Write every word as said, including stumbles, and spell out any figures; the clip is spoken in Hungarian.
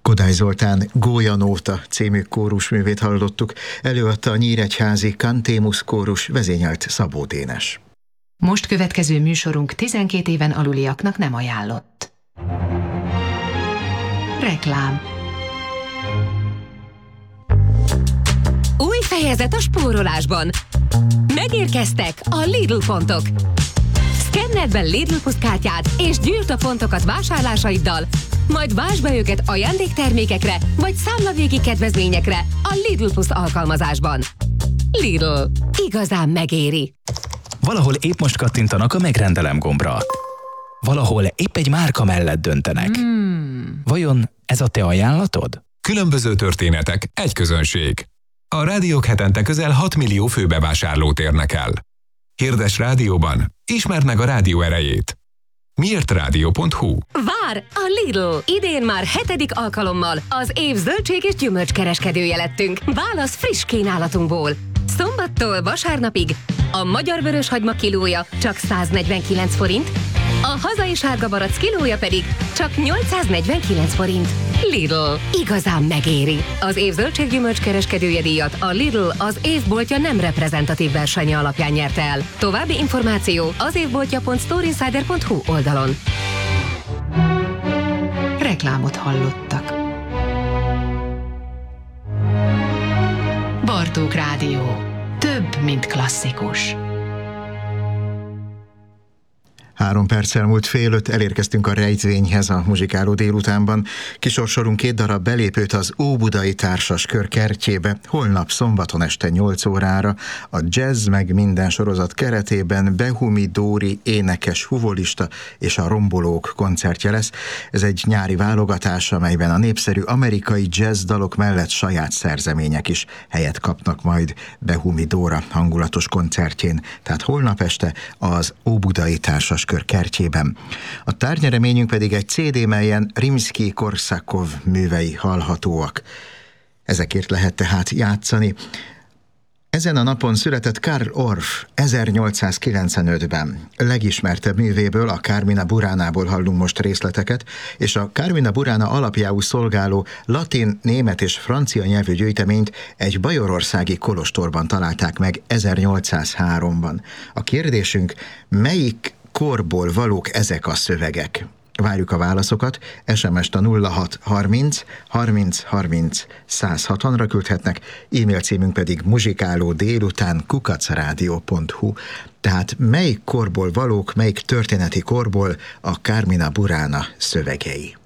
Kodály Zoltán Gólyanóta című kórusművét hallottuk, előadta a nyíregyházi Cantémus kórus, vezényelt Szabó Dénes. Most következő műsorunk tizenkét éven aluliaknak nem ajánlott. Reklám. Új fejezet a spórolásban. Megérkeztek a Lidl pontok. Szkenneld be Lidl Plus kártyát és gyűjtsd a pontokat vásárlásaiddal, majd vásd be őket ajándéktermékekre vagy számlavégi kedvezményekre a Lidl Plus alkalmazásban. Lidl. Igazán megéri. Valahol épp most kattintanak a megrendelem gombra. Valahol épp egy márka mellett döntenek. Hmm. Vajon ez a te ajánlatod? Különböző történetek, egy közönség. A rádiók hetente közel hat millió főbevásárlót érnek el. Hirdes rádióban, ismerd meg a rádió erejét. miért rádió pont hu? Vár! A Lidl! Idén már hetedik alkalommal az év zöldség és gyümölcs kereskedője lettünk. Válasz friss kínálatunkból. Szombattól vasárnapig a magyar vöröshagyma kilója csak száznegyvenkilenc forint, a hazai sárga barack kilója pedig csak nyolcszáznegyvenkilenc forint. Lidl. Igazán megéri. Az év zöldséggyümölcs kereskedője díjat a Lidl az évboltja nem reprezentatív versenye alapján nyerte el. További információ az évboltja pont storeinsider pont hu oldalon. Reklámot hallottak. Bartók Rádió. Több, mint klasszikus. Három perccel múlt fél öt, elérkeztünk a rejtvényhez a muzsikáló délutánban. Kisorsolunk két darab belépőt az Óbudai Társas Kör kertjébe, holnap szombaton este nyolc órára. A Jazz meg minden sorozat keretében Behumi Dóri énekes huvolista és a Rombolók koncertje lesz. Ez egy nyári válogatás, amelyben a népszerű amerikai jazz dalok mellett saját szerzemények is helyet kapnak majd Behumi Dóra hangulatos koncertjén. Tehát holnap este az Óbudai Társas Kör kertjében. A tárgynereményünk pedig egy cé dé, melyen Rimszkij-Korsakov művei hallhatóak. Ezekért lehet tehát játszani. Ezen a napon született Karl Orff ezernyolcszázkilencvenötben. Legismertebb művéből, a Carmina Buránából hallunk most részleteket, és a Carmina Burana alapjául szolgáló latin, német és francia nyelvű gyűjteményt egy bajorországi kolostorban találták meg ezernyolcszázháromban. A kérdésünk, melyik korból valók ezek a szövegek? Várjuk a válaszokat, es em est a nulla hat harminc harminc harminc száz hatvanra küldhetnek, e-mail címünk pedig muzsikáló délután kukac rádió pont hu. Tehát melyik korból valók, melyik történeti korból a Carmina Burana szövegei?